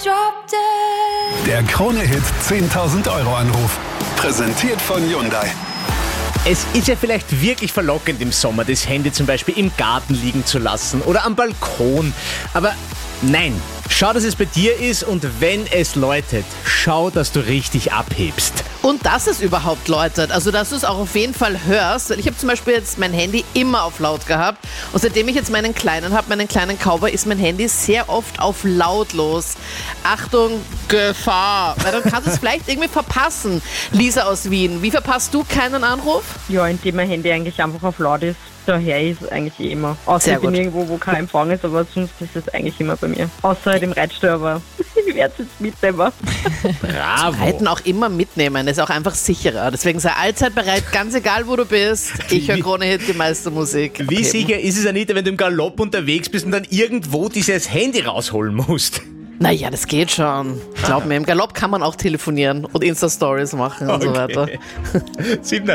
Der Krone-Hit 10.000 Euro Anruf. Präsentiert von Hyundai. Es ist ja vielleicht wirklich verlockend im Sommer, das Handy zum Beispiel im Garten liegen zu lassen oder am Balkon. Aber nein, schau, dass es bei dir ist und wenn es läutet, schau, dass du richtig abhebst. Und dass es überhaupt läutet, also dass du es auch auf jeden Fall hörst. Ich habe zum Beispiel jetzt mein Handy immer auf laut gehabt und seitdem ich jetzt meinen kleinen habe, meinen kleinen Cowboy, ist mein Handy sehr oft auf lautlos. Achtung, Gefahr, weil dann kannst du es vielleicht irgendwie verpassen. Lisa aus Wien, wie verpasst du keinen Anruf? Ja, indem mein Handy eigentlich einfach auf laut ist. Daher ist es eigentlich immer. Außer ich bin irgendwo, wo kein Empfang ist, aber sonst ist es eigentlich immer bei mir. Außer halt im Reitstall, aber ich werde es jetzt mitnehmen. Bravo. Reiten auch immer mitnehmen, das ist auch einfach sicherer. Deswegen sei allzeit bereit, ganz egal wo du bist. Ich höre Krone-Hit, die meiste Musik. Wie sicher ist es, Anita, wenn du im Galopp unterwegs bist und dann irgendwo dieses Handy rausholen musst? Naja, das geht schon. Glaub mir, im Galopp kann man auch telefonieren und Insta-Stories machen und so weiter. 7